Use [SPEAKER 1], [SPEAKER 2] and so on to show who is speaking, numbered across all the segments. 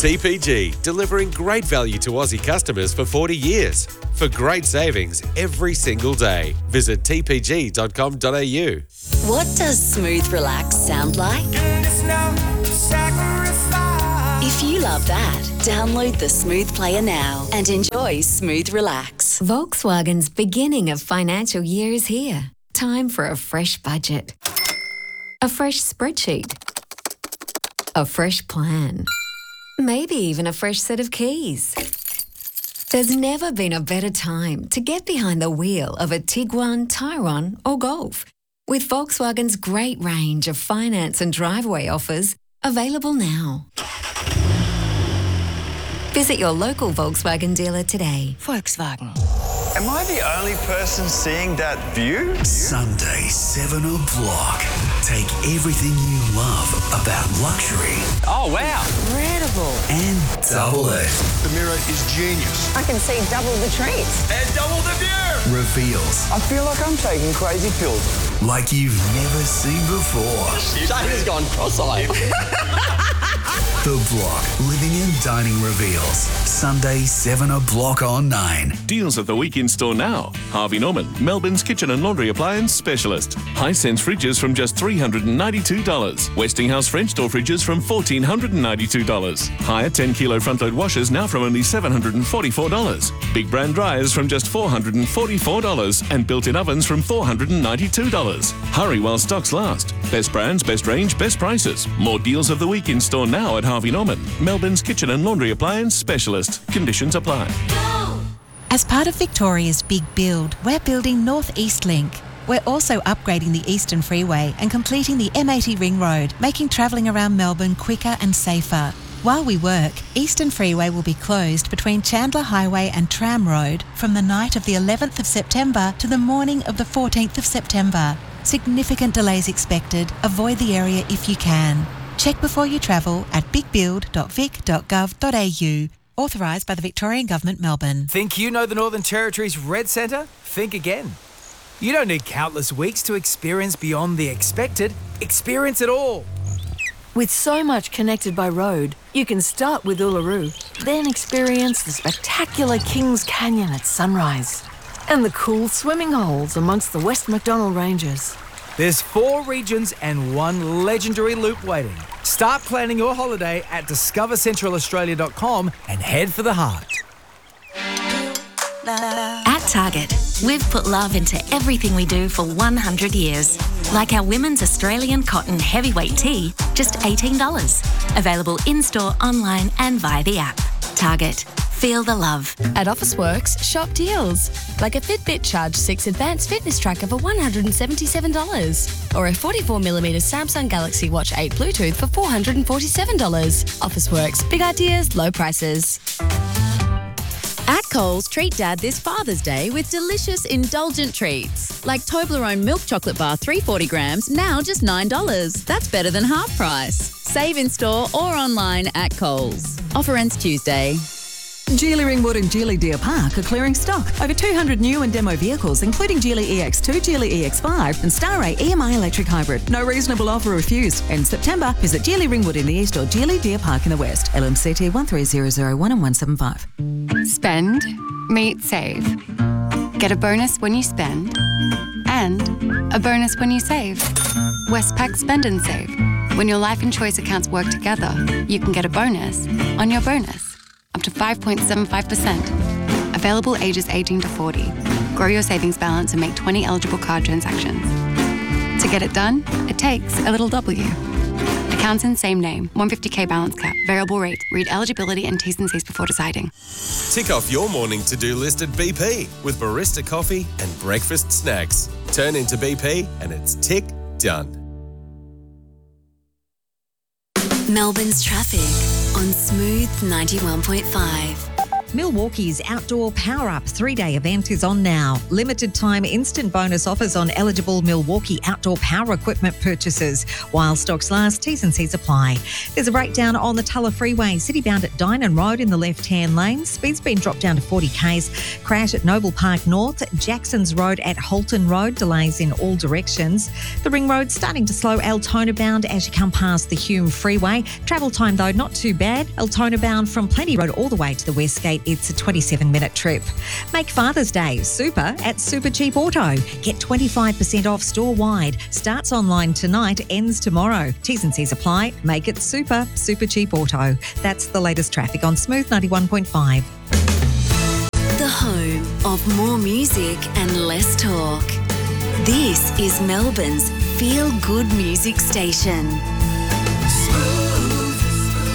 [SPEAKER 1] TPG, delivering great value to Aussie customers for 40 years. For great savings every single day, visit tpg.com.au.
[SPEAKER 2] What does smooth relax sound like? If you love that, download the Smooth Player now and enjoy Smooth Relax.
[SPEAKER 3] Volkswagen's beginning of financial year is here. Time for a fresh budget, a fresh spreadsheet, a fresh plan, maybe even a fresh set of keys. There's never been a better time to get behind the wheel of a Tiguan, Tyrone or Golf, with Volkswagen's great range of finance and driveway offers available now. Visit your local Volkswagen dealer today.
[SPEAKER 2] Volkswagen.
[SPEAKER 4] Am I the only person seeing that view?
[SPEAKER 5] Sunday, 7 o'clock. Take everything you love about luxury.
[SPEAKER 4] Oh, wow.
[SPEAKER 2] Incredible.
[SPEAKER 5] And double it.
[SPEAKER 6] The mirror is genius.
[SPEAKER 7] I can see double the trees.
[SPEAKER 4] And double the view.
[SPEAKER 5] Reveals
[SPEAKER 4] I feel like I'm taking crazy pills.
[SPEAKER 5] like you've never seen before.
[SPEAKER 4] Shane gone cross-eyed.
[SPEAKER 5] The Block, Living and Dining reveals. Sunday, 7 o'clock on 9.
[SPEAKER 8] Deals of the week in store now. Harvey Norman, Melbourne's kitchen and laundry appliance specialist. Hisense fridges from just $392. Westinghouse French door fridges from $1,492. Hire 10 kilo front load washers now from only $744. Big brand dryers from just $444 and built-in ovens from $492. Hurry while stocks last. Best brands, best range, best prices. More deals of the week in store now at Harvey Norman, Melbourne's kitchen and laundry appliance specialist. Conditions apply.
[SPEAKER 9] As part of Victoria's big build, we're building North East Link. We're also upgrading the Eastern Freeway and completing the M80 Ring Road, making travelling around Melbourne quicker and safer. While we work, Eastern Freeway will be closed between Chandler Highway and Tram Road from the night of the 11th of September to the morning of the 14th of September. Significant delays expected. Avoid the area if you can. Check before you travel at bigbuild.vic.gov.au. Authorised by the Victorian Government, Melbourne.
[SPEAKER 10] Think you know the Northern Territory's Red Centre? Think again. You don't need countless weeks to experience beyond the expected. Experience it all.
[SPEAKER 11] With so much connected by road, you can start with Uluru, then experience the spectacular Kings Canyon at sunrise and the cool swimming holes amongst the West MacDonnell Ranges.
[SPEAKER 10] There's 4 regions and 1 legendary loop waiting. Start planning your holiday at discovercentralaustralia.com and head for the heart.
[SPEAKER 12] At Target, we've put love into everything we do for 100 years. Like our women's Australian cotton heavyweight tee, just $18. Available in-store, online and via the app. Target. Feel the love.
[SPEAKER 13] At Officeworks, shop deals. Like a Fitbit Charge 6 Advanced Fitness Tracker for $177. Or a 44mm Samsung Galaxy Watch 8 Bluetooth for $447. Officeworks. Big ideas, low prices.
[SPEAKER 14] At Coles, treat Dad this Father's Day with delicious, indulgent treats. Like Toblerone Milk Chocolate Bar 340 grams, now just $9. That's better than half price. Save in store or online at Coles. Offer ends Tuesday.
[SPEAKER 15] Geely Ringwood and Geely Deer Park are clearing stock. Over 200 new and demo vehicles, including Geely EX2, Geely EX5 and Starray EMI Electric Hybrid. No reasonable offer refused. In September, visit Geely Ringwood in the east or Geely Deer Park in the west. LMCT 13001 and 175.
[SPEAKER 16] Spend, meet, save. Get a bonus when you spend and a bonus when you save. Westpac Spend and Save. When your life and choice accounts work together, you can get a bonus on your bonus. Up to 5.75%. Available ages 18 to 40. Grow your savings balance and make 20 eligible card transactions. To get it done, it takes a little W. Accounts in same name. 150k balance cap. Variable rate. Read eligibility and T's and C's before deciding.
[SPEAKER 1] Tick off your morning to-do list at BP with barista coffee and breakfast snacks. Turn into BP and it's tick done.
[SPEAKER 2] Melbourne's traffic on Smooth 91.5.
[SPEAKER 17] Milwaukee's Outdoor Power Up 3-day event is on now. Limited time instant bonus offers on eligible Milwaukee outdoor power equipment purchases. While stocks last, T's and C's apply. There's a breakdown on the Tulla Freeway, citybound at Dynon Road in the left-hand lane. Speed's been dropped down to 40 k's. Crash at Noble Park North, Jackson's Road at Holton Road, delays in all directions. The Ring Road starting to slow Altona bound as you come past the Hume Freeway. Travel time though not too bad. Altona bound from Plenty Road all the way to the West Gate. It's a 27-minute trip. Make Father's Day super at Super Cheap Auto. Get 25% off store-wide. Starts online tonight, ends tomorrow. T's and C's apply. Make it super Cheap Auto. That's the latest traffic on Smooth 91.5.
[SPEAKER 2] The home of more music and less talk. This is Melbourne's feel-good music station.
[SPEAKER 18] Smooth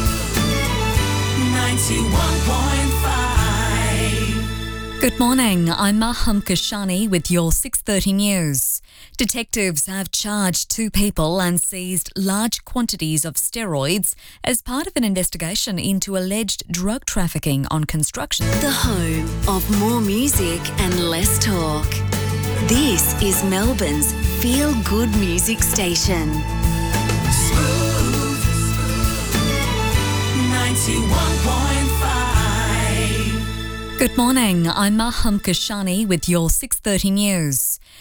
[SPEAKER 18] 91.5.
[SPEAKER 19] Good morning, I'm Maham Kashani with your 6:30 News. Detectives have charged 2 people and seized large quantities of steroids as part of an investigation into alleged drug trafficking on construction.
[SPEAKER 2] The home of more music and less talk. This is Melbourne's feel-good music station.
[SPEAKER 18] Smooth 91.5.
[SPEAKER 19] Good morning, I'm Maham Kashani with your 6:30 News.